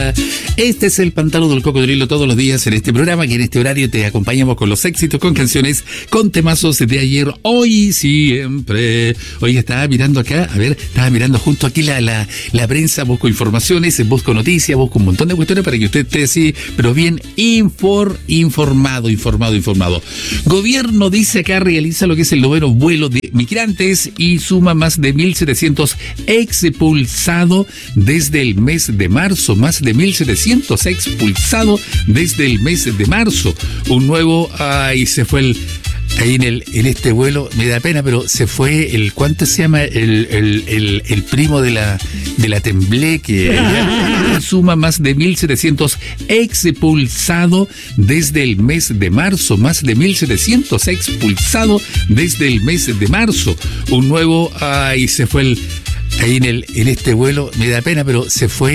Hola, este es el Pantano del Cocodrilo todos los días en este programa que en este horario te acompañamos con los éxitos, con canciones, con temazos de ayer, hoy y siempre. Hoy estaba mirando acá, estaba mirando junto aquí la prensa, busco informaciones, busco noticias, busco un montón de cuestiones para que usted esté así, pero bien informado. Gobierno dice acá realiza lo que es el noveno vuelo de migrantes y suma más de 1.700 expulsados desde el mes de marzo, más de 1.700 expulsados desde el mes de marzo. Un nuevo, se fue ahí en este vuelo, me da pena, pero se fue ¿cuánto se llama? El primo de la Tembleque. Suma más de 1.700 expulsados desde el mes de marzo, más de 1.700 expulsados desde el mes de marzo. Un nuevo, se fue ahí en este vuelo, me da pena, pero se fue